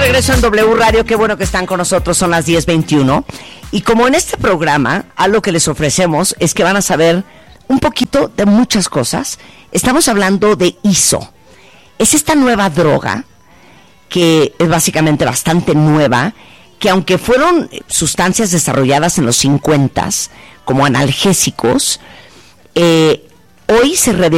regreso en W Radio, qué bueno que están con nosotros, son las 10:21. Y como en este programa, algo que les ofrecemos es que van a saber un poquito de muchas cosas. Estamos hablando de ISO. Es esta nueva droga, que es básicamente bastante nueva, que aunque fueron sustancias desarrolladas en los 50s como analgésicos, hoy se